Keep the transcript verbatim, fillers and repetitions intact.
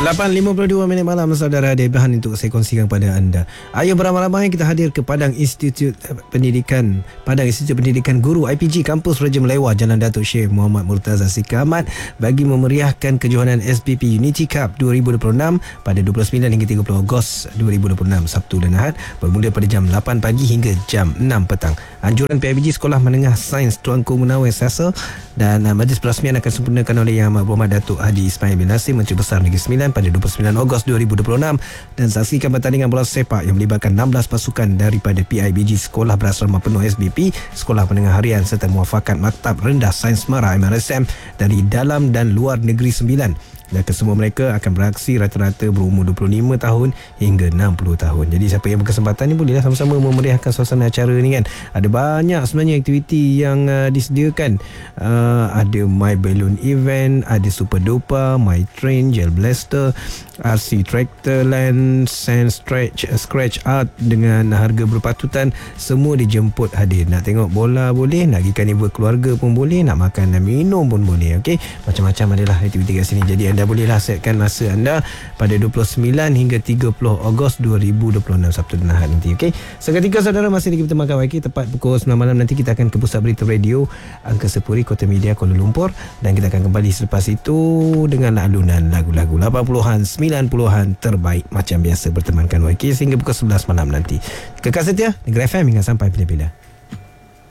lapan lima puluh dua minit malam, saudara, ada bahan untuk saya kongsikan kepada anda. Ayo beramai-ramai kita hadir ke Padang Institut Pendidikan Padang Institut Pendidikan Guru I P G Kampus Raja Melewah, Jalan Datuk Syekh Muhammad Murtaza Sikit Ahmad, bagi memeriahkan kejohanan S P P Unity Cup dua ribu dua puluh enam pada dua puluh sembilan hingga tiga puluh Ogos dua ribu dua puluh enam, Sabtu dan Ahad, bermula pada jam lapan pagi hingga jam enam petang. Anjuran P I B G Sekolah Menengah Sains Tuanku Munawir Sasal dan uh, majlis perasmian akan sempurnakan oleh Yang Amat Berhormat Datuk Haji Ismail bin Nasir, Menteri Besar Negeri Sembilan, pada dua puluh sembilan Ogos dua ribu dua puluh enam, dan saksikan pertandingan bola sepak yang melibatkan enam belas pasukan daripada P I B G Sekolah Berasrama Penuh S B P, Sekolah Menengah Harian serta Muafakat Maktab Rendah Sains Mara M R S M dari dalam dan luar negeri sembilan. Dan kesemua mereka akan beraksi rata-rata berumur dua puluh lima tahun hingga enam puluh tahun. Jadi siapa yang berkesempatan ni bolehlah sama-sama memeriahkan suasana acara ni kan. Ada banyak sebenarnya aktiviti yang uh, disediakan. Uh, ada My Balloon Event, ada Super Dopa, My Train, Gel Blaster, R C Tractor Land, Sand Stretch, uh, Scratch Art dengan harga berpatutan. Semua dijemput hadir. Nak tengok bola boleh, nak pergi carnival keluarga pun boleh, nak makan dan minum pun boleh. Okey, macam-macam adalah aktiviti kat sini. Jadi anda bolehlah setkan masa anda pada dua puluh sembilan hingga tiga puluh Ogos dua ribu dua puluh enam, Sabtu dan Ahad nanti. Okey, seketika saudara, masih lagi kita makan wakil tepat pukul sembilan malam nanti kita akan ke Pusat Berita Radio Angkasa Puri, Kota Media, Kuala Lumpur, dan kita akan kembali selepas itu dengan alunan lagu-lagu lapan puluhan, sembilan puluhan terbaik macam biasa bertemankan wakil sehingga pukul sebelas malam nanti. Kekal setia Negeri F M hingga sampai bila-bila.